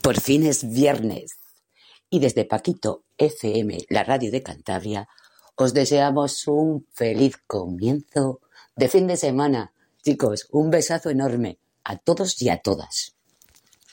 Por fin es viernes y desde Paquito FM, la radio de Cantabria, os deseamos un feliz comienzo de fin de semana. Chicos, un besazo enorme a todos y a todas.